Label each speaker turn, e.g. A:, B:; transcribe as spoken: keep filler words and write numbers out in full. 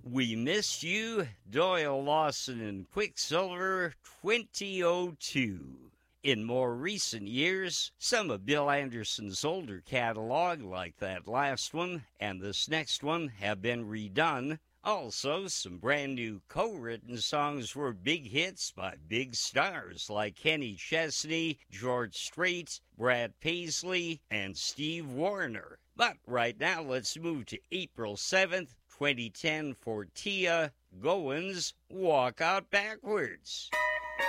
A: We Missed You, Doyle Lawson and Quicksilver, twenty oh two. In more recent years, some of Bill Anderson's older catalog, like that last one and this next one, have been redone. Also, some brand new co-written songs were big hits by big stars like Kenny Chesney, George Strait, Brad Paisley, and Steve Wariner. But right now, let's move to April seventh, twenty ten for Tia, Goins, Walk Out Backwards.